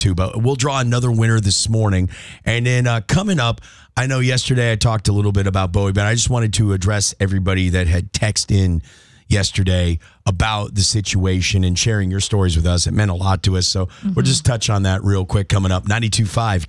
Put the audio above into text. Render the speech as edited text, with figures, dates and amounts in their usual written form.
too. But we'll draw another winner this morning. And then coming up, I know yesterday I talked a little bit about Bowie, but I just wanted to address everybody that had texted in yesterday about the situation and sharing your stories with us. It meant a lot to us. So we'll just touch on that real quick coming up. 92.5